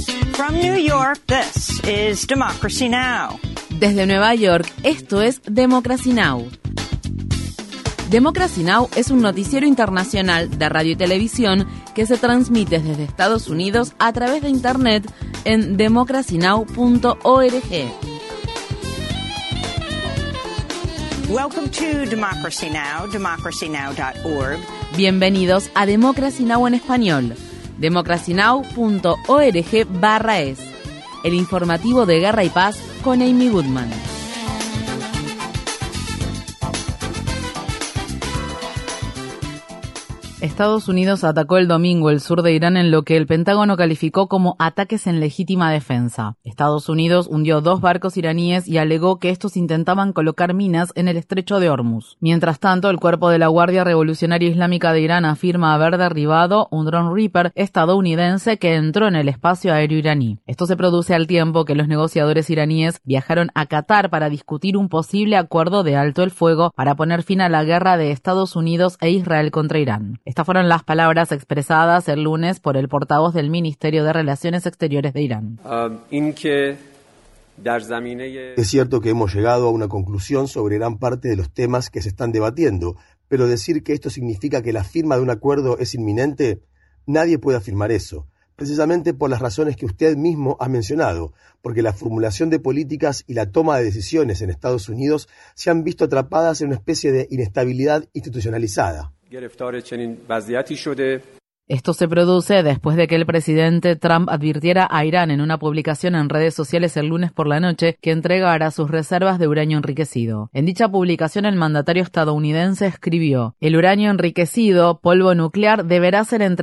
From New York, this is Democracy Now! Desde Nueva York, esto es Democracy Now! Democracy Now! Es un noticiero internacional de radio y televisión que se transmite desde Estados Unidos a través de Internet en democracynow.org. Welcome to Democracy Now!, democracynow.org. Bienvenidos a Democracy Now! En español, democracynow.org/es, el informativo de Guerra y Paz con Amy Goodman. Estados Unidos atacó el domingo el sur de Irán en lo que el Pentágono calificó como ataques en legítima defensa. Estados Unidos hundió 2 barcos iraníes y alegó que estos intentaban colocar minas en el estrecho de Hormuz. Mientras tanto, el cuerpo de la Guardia Revolucionaria Islámica de Irán afirma haber derribado un dron Reaper estadounidense que entró en el espacio aéreo iraní. Esto se produce al tiempo que los negociadores iraníes viajaron a Qatar para discutir un posible acuerdo de alto el fuego para poner fin a la guerra de Estados Unidos e Israel contra Irán. Estas fueron las palabras expresadas el lunes por el portavoz del Ministerio de Relaciones Exteriores de Irán. Es cierto que hemos llegado a una conclusión sobre gran parte de los temas que se están debatiendo, pero decir que esto significa que la firma de un acuerdo es inminente, nadie puede afirmar eso, precisamente por las razones que usted mismo ha mencionado, porque la formulación de políticas y la toma de decisiones en Estados Unidos se han visto atrapadas en una especie de inestabilidad institucionalizada. Esto se produce después de que el presidente Trump advirtiera a Irán en una publicación en redes sociales el lunes por la noche que entregara sus reservas de uranio enriquecido. En dicha publicación, el mandatario estadounidense escribió: "El uranio enriquecido, polvo nuclear, deberá ser entregado